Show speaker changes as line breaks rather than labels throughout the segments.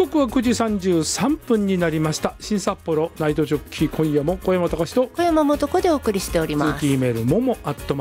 刻は9時33分になりました。新札幌ナイトジョッキー、今夜も小山隆と
小山素子でお送りしております。
通勤メールもも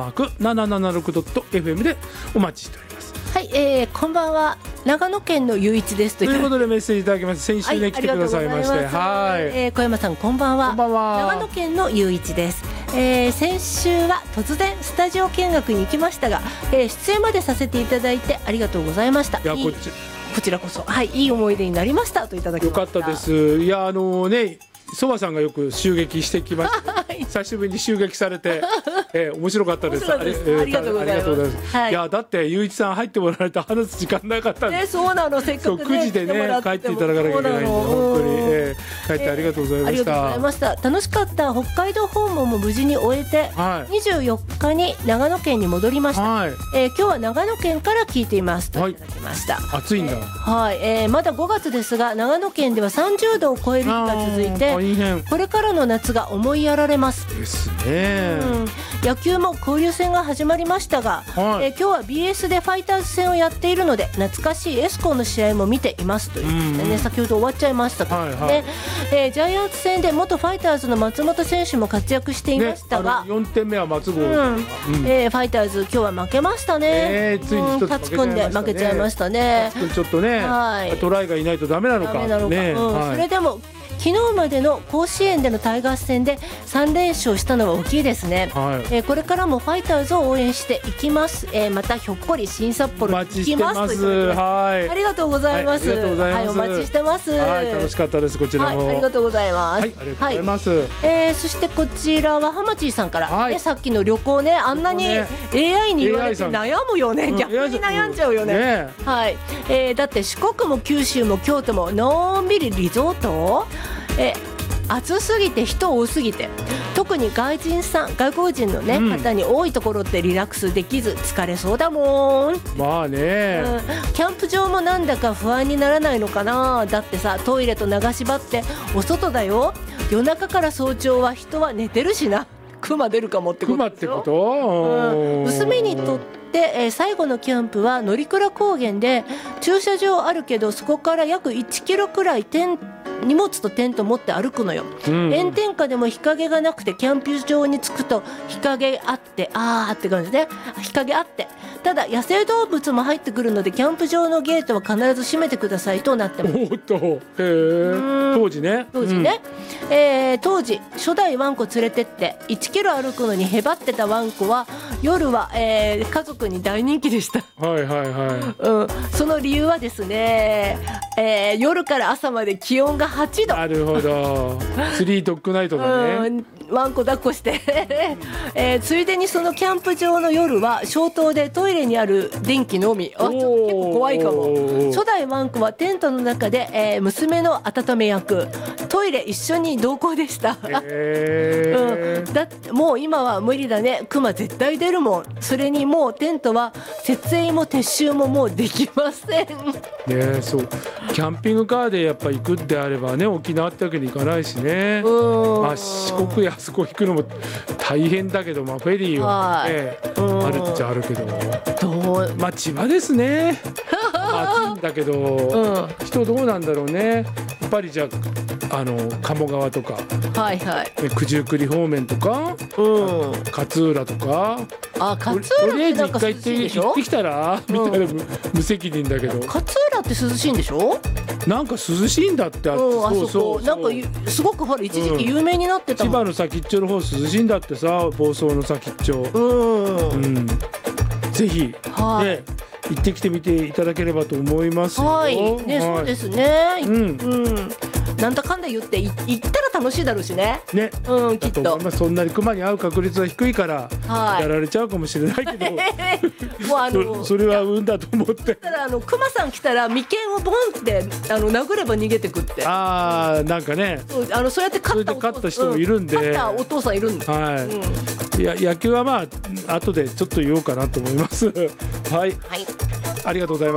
@776.fm でお待ちしております。
はい、こんばんは、長野県のゆういちですと
いうことでメッセージいただきまして、先週ね、はい、来てくださいまして、はい、
小山さんこんばんは。
こんばんは。
長野県のゆういちです。先週は突然スタジオ見学に行きましたが、出演までさせていただいてありがとうございました。こちらこそ、はい、いい思い出になりましたといただきました。
よかったです。いや、ね、そばさんがよく襲撃してきました。久しぶりに襲撃されて、面白かったです。あり
がとうございます。
いや、だってゆういちさん入ってもらわれて話す時間なかったんで、
そうなの、せっかく
9時でね帰っていただかなきゃいけないんで、本当に帰ってありがとうございました。
ありがとうございました。楽しかった北海道訪問も無事に終えて、24日に長野県に戻りました。今日は長野県から聞いていますといただきました。
暑いんだ。
はい、まだ5月ですが長野県では30度を超える日が続いて、これからの夏が思いやられます
ですね。
野球も交流戦が始まりましたが、今日は BS でファイターズ戦をやっているので懐かしいエスコンの試合も見ていますということでね、先ほど終わっちゃいましたけどね、ジャイアンツ戦で元ファイターズの松本選手も活躍していましたが、
4点目は松郷、
ファイターズ今日は負けましたね。
ついに一つ
勝君で負けちゃいましたね。
ちょっとね、トライがいないとダメなのかね。
それでも昨日までの甲子園でのタイガース戦で3連勝したのは大きいですね。これからもファイターズを応援していきます。またひょっこり新札幌行きますと。ありがとうございます。はい、お待ちしてます。
楽しかったです。こちらも
ありがとうございます。
ありがとうございます。
そしてこちらはハマチーさんから、さっきの旅行ね、あんなに AI に言われて悩むよね。逆に悩んじゃうよね。はい、だって四国も九州も京都ものんびりリゾート、暑すぎて人多すぎて、特に外国人の、ね方に多いところってリラックスできず疲れそうだもん。
まあね、
キャンプ場もなんだか不安にならないのかな。だってさ、トイレと流し場ってお外だよ。夜中から早朝は人は寝てるしな。クマ出るかもってことですよ。娘にとって最後のキャンプは乗鞍高原で、駐車場あるけどそこから約1キロくらい荷物とテント持って歩くのよ。炎天下でも日陰がなくて、キャンプ場に着くと日陰あってって感じで、日陰あって、ただ野生動物も入ってくるのでキャンプ場のゲートは必ず閉めてくださいとなってます。当時ね、当時初代ワンコ連れてって1キロ歩くのにへばってたワンコは夜は、家族に大人気でした。その理由はですね、夜から朝まで気温が8度。
なるほど。スリードッグナイトだね。
ワンコ抱っこしてついでにそのキャンプ場の夜は消灯でトイレにある電気のみ。ちょっと結構怖いかも。初代ワンコはテントの中で、娘の温め役、トイレ一緒に同行でした。だってもう今は無理だね。クマ絶対出るもん。それにもうテントは設営も撤収ももうできません。
そう、キャンピングカーでやっぱ行くってあればね、沖縄ってわけにいかないしね。四国やそこ行くのも大変だけど、フェリーはね、あるっちゃあるけど、千葉ですね。暑いんだけど、人どうなんだろうね。やっぱりじゃあ鴨川とか、九十九里方面とか、勝浦とか、
勝浦ってなんか涼しいんでしょ。
行ってきたらみたいな無責任だけど、
勝浦って涼しいんでしょ。
なんか涼しいんだって。そうなんか
すごくほら一時期有名になってたもん。
千葉の先っちょの方涼しいんだってさ、房総の先っちょ。ぜひ行ってきてみていただければと思いますよ。
そうですね。なんだかんだ言って行ったら楽しいだろうしね。きっと。
そんなにクマに会う確率は低いからやられちゃうかもしれないけど、それは運だと思って。
ただクマさん来たら眉間をボンって殴れば逃げてくって。
なんかね。
そうやって勝った
人もいるんで。
勝ったお父さんいるんで。
野球は後でちょっと言おうかなと思います。ありがとうございます。